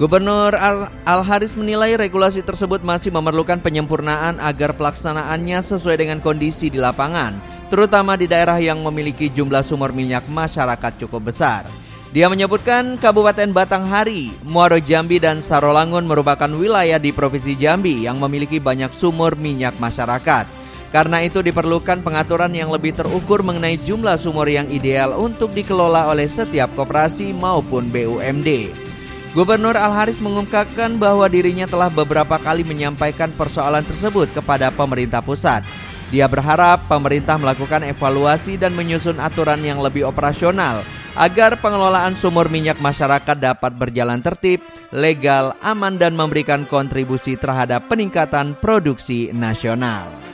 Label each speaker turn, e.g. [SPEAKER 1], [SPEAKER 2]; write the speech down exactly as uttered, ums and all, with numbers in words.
[SPEAKER 1] Gubernur Al- Al-Haris menilai regulasi tersebut masih memerlukan penyempurnaan agar pelaksanaannya sesuai dengan kondisi di lapangan, terutama di daerah yang memiliki jumlah sumur minyak masyarakat cukup besar. Dia menyebutkan Kabupaten Batanghari, Muaro Jambi, dan Sarolangun merupakan wilayah di Provinsi Jambi yang memiliki banyak sumur minyak masyarakat. Karena itu diperlukan pengaturan yang lebih terukur mengenai jumlah sumur yang ideal untuk dikelola oleh setiap koperasi maupun B U M D. Gubernur Al-Haris mengungkapkan bahwa dirinya telah beberapa kali menyampaikan persoalan tersebut kepada pemerintah pusat. Dia berharap pemerintah melakukan evaluasi dan menyusun aturan yang lebih operasional agar pengelolaan sumur minyak masyarakat dapat berjalan tertib, legal, aman, dan memberikan kontribusi terhadap peningkatan produksi nasional.